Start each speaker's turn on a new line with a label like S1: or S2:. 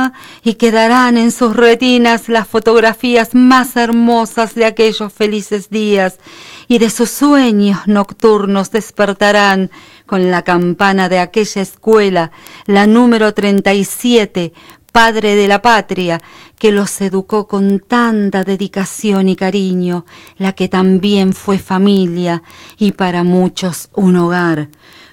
S1: y quedarán en sus retinas las fotografías más hermosas de aquellos felices días, y de sus sueños nocturnos despertarán con la campana de aquella escuela, la número 37, padre de la patria, que los educó con tanta dedicación y cariño, la que también fue familia y para muchos un hogar.